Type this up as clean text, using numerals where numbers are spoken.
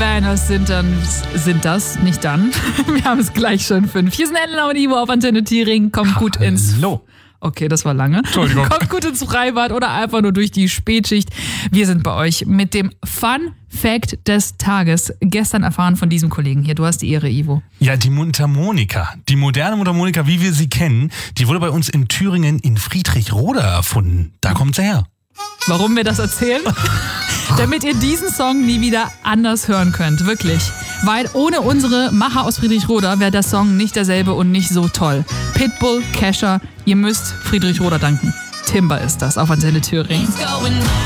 Banners sind das, nicht dann. Wir haben es gleich schon 5. Hier sind Elena und Ivo auf Antenne Thüringen. Kommt gut ins... Hallo. Okay, das war lange. Entschuldigung. Kommt gut ins Freibad oder einfach nur durch die Spätschicht. Wir sind bei euch mit dem Fun Fact des Tages. Gestern erfahren von diesem Kollegen hier. Du hast die Ehre, Ivo. Ja, die Mundharmonika. Die moderne Mundharmonika, wie wir sie kennen, die wurde bei uns in Thüringen in Friedrichroda erfunden. Da kommt sie her. Warum wir das erzählen? Damit ihr diesen Song nie wieder anders hören könnt. Wirklich. Weil ohne unsere Macher aus Friedrichroda wäre der Song nicht derselbe und nicht so toll. Pitbull, Kesha, ihr müsst Friedrichroda danken. Timber ist das auf Antenne Thüringen.